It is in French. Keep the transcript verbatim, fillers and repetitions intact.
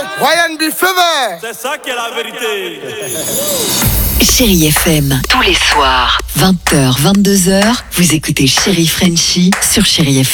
Ryan B. Fever. C'est ça qui est la vérité. Chérie F M, tous les soirs, vingt heures, vingt-deux heures, vous écoutez Chérie Frenchie sur Chérie F M.